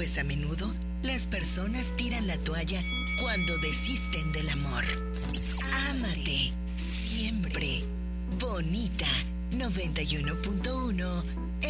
pues a menudo las personas tiran la toalla cuando desisten del amor. Ámate siempre. Bonita 91.1